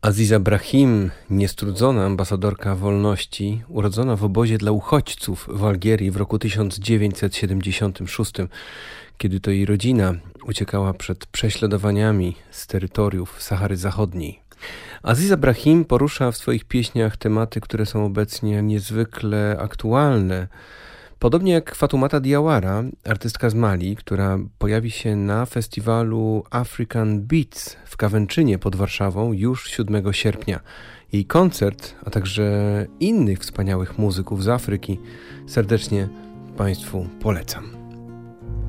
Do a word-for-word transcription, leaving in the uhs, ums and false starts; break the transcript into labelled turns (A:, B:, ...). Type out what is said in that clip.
A: Aziza Brahim, niestrudzona ambasadorka wolności, urodzona w obozie dla uchodźców w Algierii w roku tysiąc dziewięćset siedemdziesiątym szóstym, kiedy to jej rodzina uciekała przed prześladowaniami z terytoriów Sahary Zachodniej. Aziza Brahim porusza w swoich pieśniach tematy, które są obecnie niezwykle aktualne. Podobnie jak Fatoumata Diawara, artystka z Mali, która pojawi się na festiwalu African Beats w Kawęczynie pod Warszawą już siódmego sierpnia. Jej koncert, a także innych wspaniałych muzyków z Afryki serdecznie Państwu polecam.